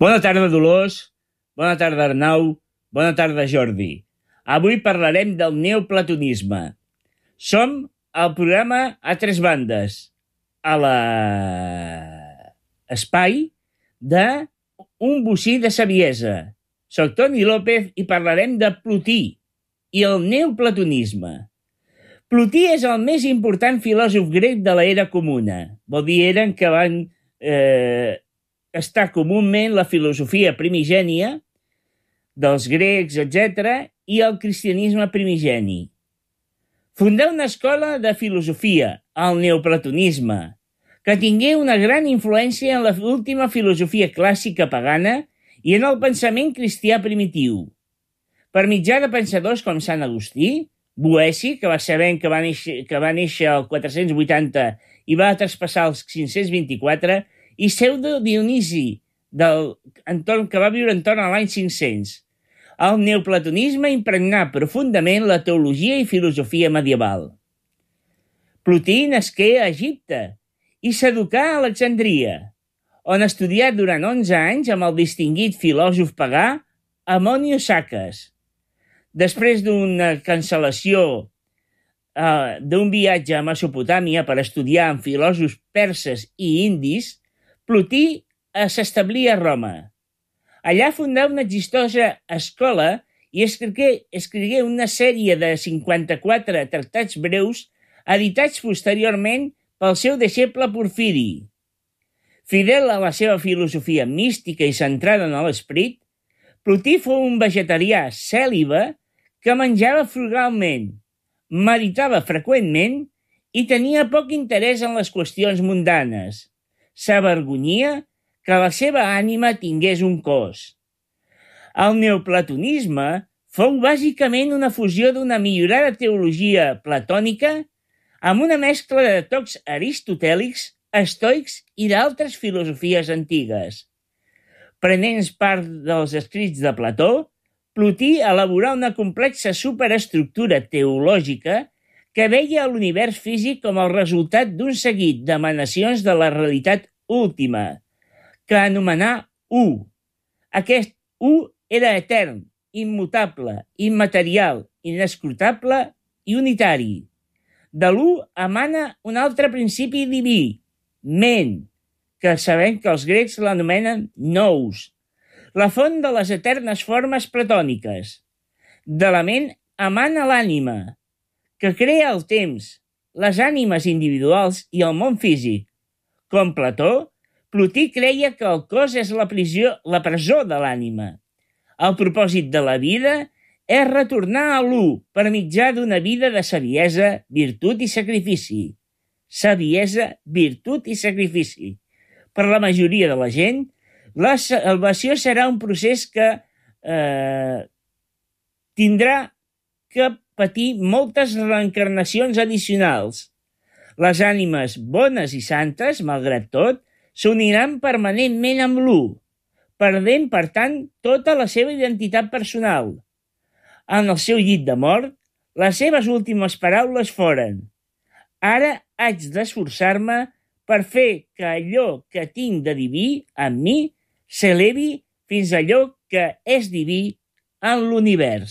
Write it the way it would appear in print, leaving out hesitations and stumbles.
Bona tarda, Dolors. Bona tarda, Arnau. Bona tarda, Jordi. Avui parlarem del neoplatonisme. Som al programa a tres bandes, a l'espai de Un bocí de saviesa. Soc Toni López i parlarem de Plotí i el neoplatonisme. Plotí és el més important filòsof grec de l'era comuna. Vol dir, eren que van estar comúment la filosofia primigènia dels grecs, etc., i el cristianisme primigeni. Fundà una escola de filosofia, el neoplatonisme, que tingué una gran influència en l'última filosofia clàssica pagana i en el pensament cristià primitiu. Per mitjà de pensadors com Sant Agustí, Boeci, que sabem que va néixer al 480 i va traspassar els 524, i Pseudo Dionisi, que va viure entorn a l'any 500. El neoplatonisme impregnà profundament la teologia i filosofia medieval. Plotí nasqué a Egipte i s'educà a Alexandria, on estudià durant 11 anys amb el distingit filòsof pagà Amonio Saques. Després d'una cancel·lació d'un viatge a Mesopotàmia per estudiar amb filòsofs perses i indis, Plotí s'establí a Roma. Allà fundà una exitosa escola i escrigué una sèrie de 54 tractats breus editats posteriorment pel seu deixeble Porfiri. Fidel a la seva filosofia mística i centrada en l'esperit, Plotí fou un vegetarià cèlibe que menjava frugalment, meditava freqüentment i tenia poc interès en les qüestions mundanes. S'avergonyia que la seva ànima tingués un cos. El neoplatonisme fou bàsicament una fusió d'una millorada teologia platònica amb una mescla de tocs aristotèlics, estoics i d'altres filosofies antigues. Prenent part dels escrits de Plató, Plotí elaborà una complexa superestructura teològica que veia l'univers físic com el resultat d'un seguit d'emanacions de la realitat última, que anomenà U. Aquest U era etern, immutable, immaterial, inescrutable i unitari. De l'U emana un altre principi diví, ment, que sabem que els grecs l'anomenen nous, la font de les eternes formes platòniques. De la ment emana l'ànima, que crea el temps, les ànimes individuals i el món físic. Com Plató, Plotí creia que el cos és la presó de l'ànima. El propòsit de la vida és retornar a l'U per mitjà d'una vida de saviesa, virtut i sacrifici. Saviesa, virtut i sacrifici. Per la majoria de la gent, la salvació serà un procés que tindrà que patir moltes reencarnacions addicionals. Les ànimes bones i santes, malgrat tot, s'uniran permanentment amb l'U, perdent, per tant, tota la seva identitat personal. En el seu llit de mort, les seves últimes paraules foren: «Ara haig d'esforçar-me per fer que allò que tinc de diví en mi s'elevi fins a allò que és diví en l'univers».